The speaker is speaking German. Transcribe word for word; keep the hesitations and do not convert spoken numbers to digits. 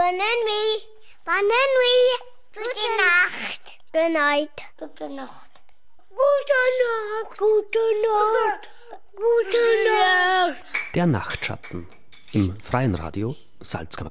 Bonne nuit. Bonne nuit. Gute Nacht. Good night. Gute Nacht. Gute Nacht. Gute Nacht. Gute Nacht. Der Nachtschatten im Freien Radio Salzkammer.